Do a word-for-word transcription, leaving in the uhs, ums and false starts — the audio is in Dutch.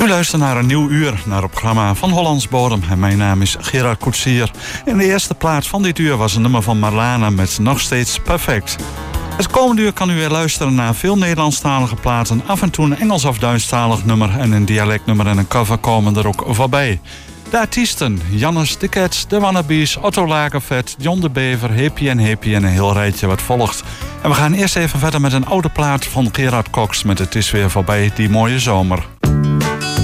luistert naar een nieuw uur, naar het programma van Hollands Bodem. En mijn naam is Gerard Koetsier. In de eerste plaats van dit uur was een nummer van Marlana met Nog Steeds Perfect. Het komende uur kan u weer luisteren naar veel Nederlandstalige platen. Af en toe een Engels of Duitsstalig nummer en een dialectnummer en een cover komen er ook voorbij. De artiesten, Jannes, de Cats, de Wannabes, Otto Lagerfeld, John de Bever, Hippie en Hippie en een heel rijtje wat volgt. En we gaan eerst even verder met een oude plaat van Gerard Cox met Het is weer voorbij, die mooie zomer.